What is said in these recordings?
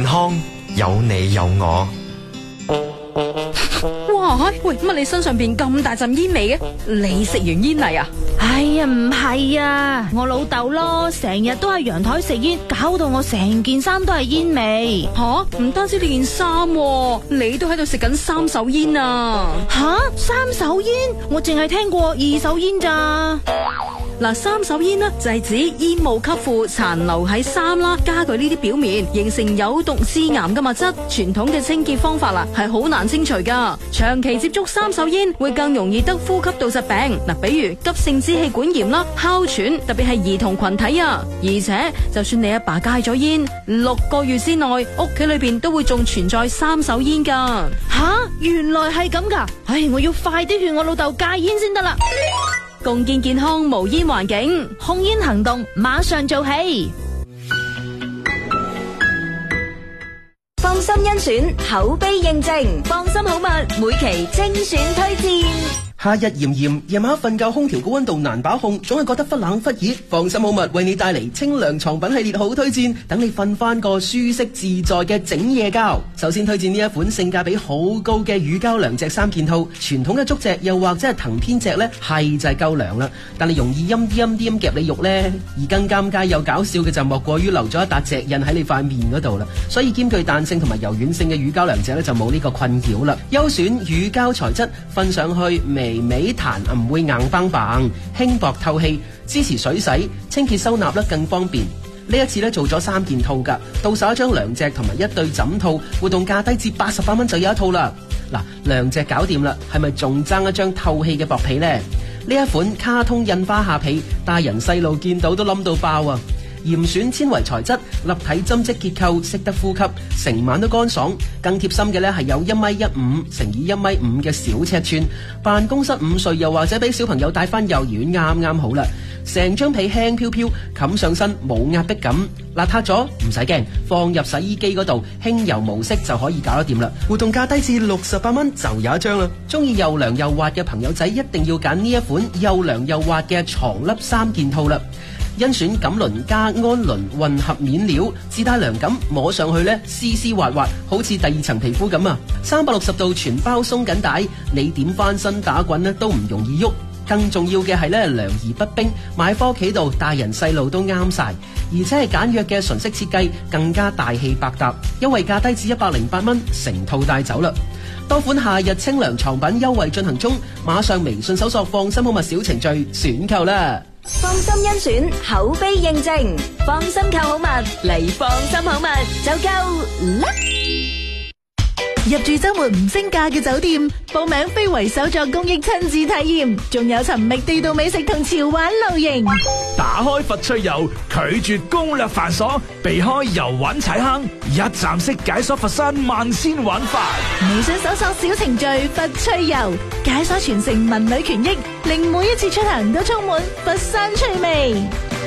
健康有你有我。 哇！喂，乜你身上邊咁大陣煙味嘅？你食完煙嚟啊？ 哎呀，唔係啊，我老豆咯，成日都喺陽台食煙，搞到我成件衫都係煙味。 吓，唔單止呢件衫喎，你都喺度食緊三手煙啊！ 吓，三手煙？我淨係聽過二手煙咋。 嗱，三手煙呢，就係指煙霧吸附殘留喺衫啦、家具呢啲表面，形成有毒致癌嘅物質。傳統嘅清潔方法啦，係好難清除噶。長期接觸三手煙會更容易得呼吸道疾病，嗱，比如急性支氣管炎啦、哮喘，特別係兒童群體啊。而且就算你阿爸戒咗煙，6個月之內，屋企裏邊都會仲存在三手煙噶。 吓，原來係咁噶！唉，我要快啲勸我老豆戒煙先得啦。 共建健康無煙環境， 控煙行動馬上做起。 放心甄選，口碑認證，放心好物，每期精選推薦。 夏日炎炎，夜晚瞓覺空調嘅溫度難把控，總係覺得忽冷忽熱。放心好物為你帶嚟清涼床品系列好推薦，等你瞓翻個舒適自在嘅整夜覺。首先推薦呢一款性價比好高嘅乳膠涼席3件套，傳統嘅竹席又或者係藤編席呢，係就係夠涼啦，但係容易陰啲咁夾你肉呢。而更尷尬又搞笑嘅就莫過於留咗一笪席印喺你塊面嗰度啦。所以兼具彈性同埋柔軟性嘅乳膠涼席呢，就冇呢個困擾啦。優選乳膠材質，瞓上去微微彈，唔會硬邦邦，輕薄透氣，支持水洗、清潔收納得更方便。呢一次咧做咗3件套噶，到手一張涼席同埋一對枕套，活動價低至88蚊就有一套啦。嗱，涼席搞掂啦，係咪仲爭一張透氣嘅薄被呢？呢一款卡通印花下被，大人細路見到都冧到爆啊！嚴選纖維材質，立體針織結構，識得呼吸，成晚都乾爽。更貼心嘅呢係有1.15米乘以1.5米嘅小尺寸，辦公室午睡又或者俾小朋友帶翻幼兒園啱啱好啦。成張被輕飄飄，冚上身冇壓迫感，邋遢咗唔使驚，放入洗衣機嗰度輕柔模式就可以搞得掂啦。活動價低至68蚊就有一張啦。中意又涼又滑嘅朋友仔一定要揀呢一款又涼又滑嘅床笠3件套啦。甄選錦綸加安綸混合面料，自帶涼感，摸上去呢絲絲滑滑，好似第2層皮膚咁啊！360度全包鬆緊帶，你點翻身打滾呢都唔容易喐。更重要嘅係呢涼而不冰，買返屋企度大人細路都啱晒，而且係簡約嘅純色設計，更加大氣百搭。優惠價低至108蚊，成套帶走啦！多款夏日清涼床品優惠進行中，馬上微信搜索放心好物小程序選購啦！ 放心甄選，口碑認證，放心購好物嚟放心好物就夠啦！ 入住周末唔升價嘅酒店，報名非遺手作公益親子體驗，仲有尋覓地道美食同潮玩露營。 打開佛趣遊，拒絕攻略繁瑣，避開遊玩踩坑，一站式解鎖佛山萬仙玩法。 微信搜索小程序佛趣遊，解鎖傳承文旅權益，令每一次出行都充滿佛山趣味。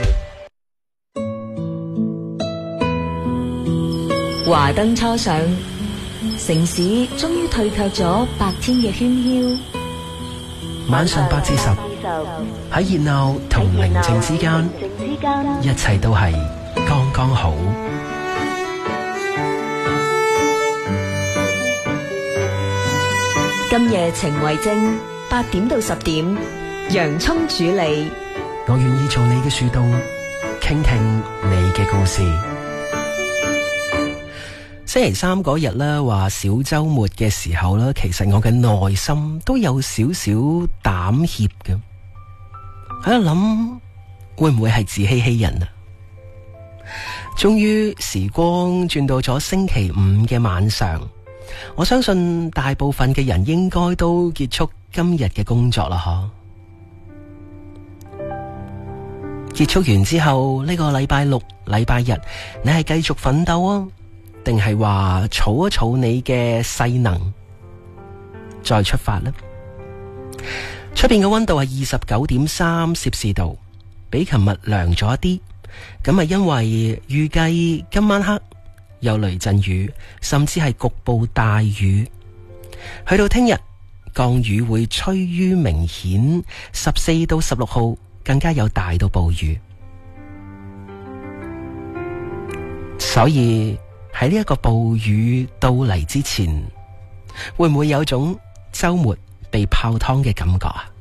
華燈初上，城市終於退卻咗白天嘅喧囂， 晚上8至10，喺熱鬧同寧靜之間，一切都係剛剛好。 今夜情為證，8點到10點，洋蔥主理。 我願意做你嘅樹洞，傾聽你嘅故事。星期3嗰日咧，話小週末嘅時候咧，其實我嘅內心都有少少膽怯嘅，喺度諗會唔會係自欺欺人啊？終於時光轉到咗星期5嘅晚上，我相信大部分嘅人應該都結束今日嘅工作啦，結束完之後，呢個禮拜6、禮拜日，你係繼續奮鬥啊？定係話儲一儲你嘅勢能，再出發呢？出邊嘅溫度係29.3攝氏度，比琴日涼咗一啲。咁係因為預計今晚黑有雷陣雨，甚至係局部大雨。去到聽日，降雨會趨於明顯，14到16號更加有大到暴雨。所以喺呢一個暴雨到嚟之前，會唔會有種周末被泡湯嘅感覺啊？